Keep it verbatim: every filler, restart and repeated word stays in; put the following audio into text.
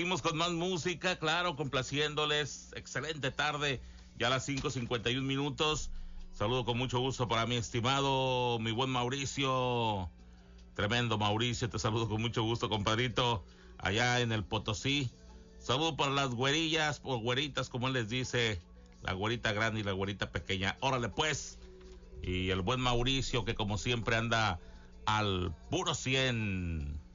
seguimos con más música, claro, complaciéndoles. Excelente tarde, ya a las cinco cincuenta y un minutos. Saludo con mucho gusto para mi estimado, mi buen Mauricio. Tremendo Mauricio, te saludo con mucho gusto, compadrito, allá en el Potosí. Saludo para las güerillas, por güeritas, como él les dice, la güerita grande y la güerita pequeña. Órale pues. Y el buen Mauricio, que como siempre anda al puro cien.